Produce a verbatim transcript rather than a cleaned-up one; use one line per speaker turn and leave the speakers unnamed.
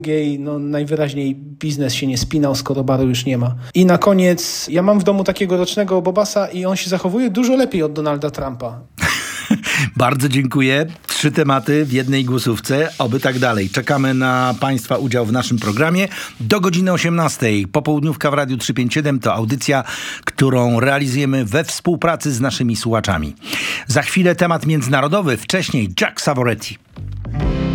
drugiej, no najwyraźniej biznes się nie spinał, skoro baru już nie ma. I na koniec, ja mam w domu takiego rocznego Bobasa i on się zachowuje dużo lepiej od Donalda Trumpa.
Bardzo dziękuję. Trzy tematy w jednej głosówce. Oby tak dalej. Czekamy na Państwa udział w naszym programie. Do godziny osiemnastej. Popołudniówka w Radiu trzysta pięćdziesiąt siedem to audycja, którą realizujemy we współpracy z naszymi słuchaczami. Za chwilę temat międzynarodowy. Wcześniej Jack Savoretti.